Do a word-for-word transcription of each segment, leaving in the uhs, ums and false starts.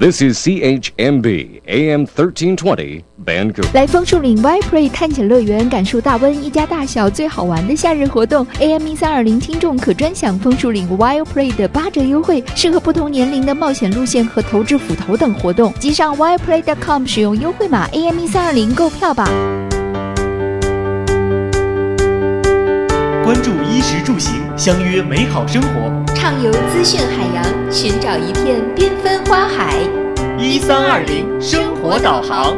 This is C H M B A M thirteen twenty Vancouver。 来枫树岭 Y-Play 探险乐园，感受大温一家大小最好玩的夏日活动。A M 一三二零听众可专享枫树岭 Y-Play 的八折优惠，适合不同年龄的冒险路线和投掷斧头等活动。即上 Y play dot com 使用优惠码 A M 一三二零购票吧。 关注衣食住行，相约美好生活， 畅游资讯海洋，寻找一片缤纷花海。 一三二零生活导航。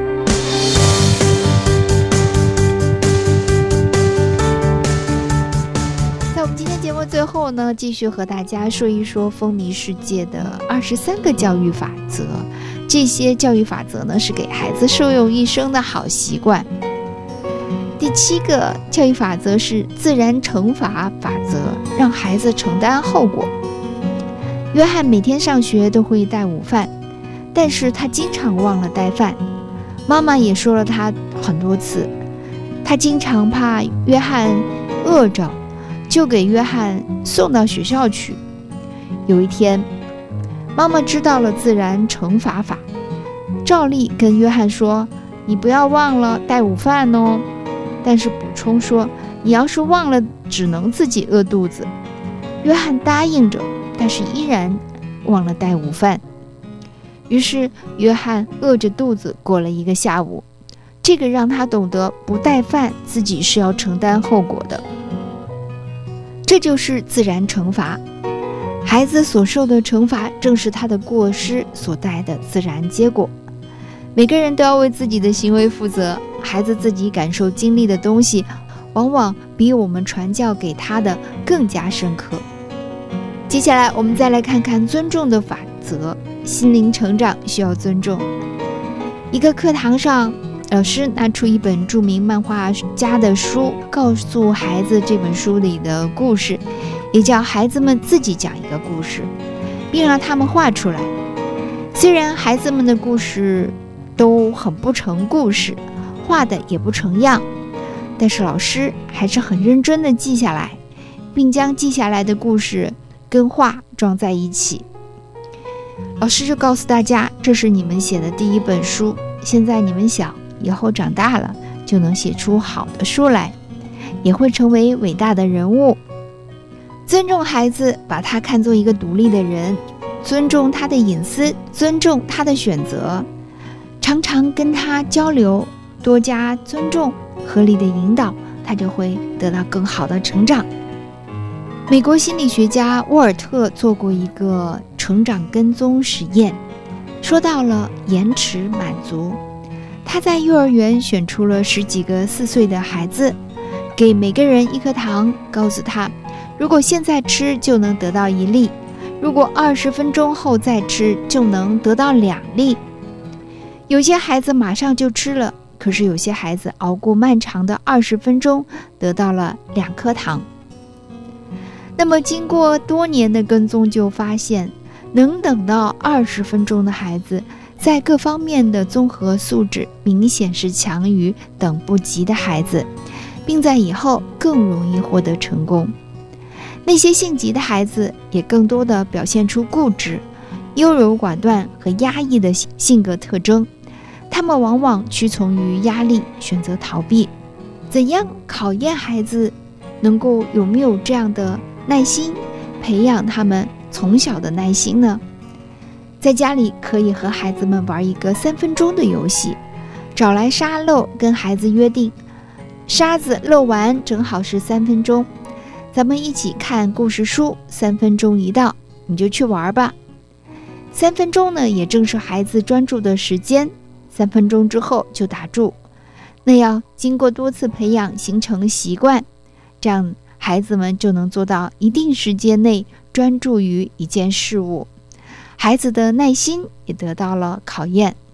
在我们今天节目最后呢，继续和大家说一说风靡世界的二十三个教育法则。这些教育法则呢，是给孩子受用一生的好习惯。第七个教育法则是自然惩罚法则，让孩子承担后果。约翰每天上学都会带午饭，但是他经常忘了带饭。妈妈也说了他很多次，他经常怕约翰饿着，就给约翰送到学校去。有一天，妈妈知道了自然惩罚法，照例跟约翰说：“你不要忘了带午饭哦。”但是补充说，你要是忘了，只能自己饿肚子。约翰答应着，但是依然忘了带午饭。于是约翰饿着肚子过了一个下午，这个让他懂得不带饭自己是要承担后果的。这就是自然惩罚，孩子所受的惩罚正是他的过失所带的自然结果。每个人都要为自己的行为负责，孩子自己感受经历的东西，往往比我们传教给他的更加深刻。接下来我们再来看看尊重的法则。心灵成长需要尊重。一个课堂上，老师拿出一本著名漫画家的书，告诉孩子这本书里的故事，也叫孩子们自己讲一个故事，并让他们画出来。虽然孩子们的故事都很不成故事，画的也不成样，但是老师还是很认真地记下来，并将记下来的故事跟画装在一起。老师就告诉大家，这是你们写的第一本书，现在你们小，以后长大了就能写出好的书来，也会成为伟大的人物。尊重孩子，把他看作一个独立的人，尊重他的隐私，尊重他的选择，常常跟他交流，多加尊重，合理的引导，他就会得到更好的成长。美国心理学家沃尔特做过一个成长跟踪实验，说到了延迟满足。他在幼儿园选出了十几个四岁的孩子，给每个人一颗糖，告诉他，如果现在吃就能得到一粒，如果二十分钟后再吃就能得到两粒。有些孩子马上就吃了，可是有些孩子熬过漫长的二十分钟，得到了两颗糖。那么经过多年的跟踪，就发现能等到二十分钟的孩子，在各方面的综合素质明显是强于等不及的孩子，并在以后更容易获得成功。那些性急的孩子也更多地表现出固执、优柔寡断和压抑的性格特征，他们往往屈从于压力，选择逃避。怎样考验孩子能够有没有这样的耐心，培养他们从小的耐心呢？在家里可以和孩子们玩一个三分钟的游戏，找来沙漏，跟孩子约定，沙子漏完正好是三分钟，咱们一起看故事书，三分钟一到，你就去玩吧。三分钟呢，也正是孩子专注的时间，三分钟之后就打住。那要经过多次培养形成习惯，这样孩子们就能做到一定时间内专注于一件事物，孩子的耐心也得到了考验。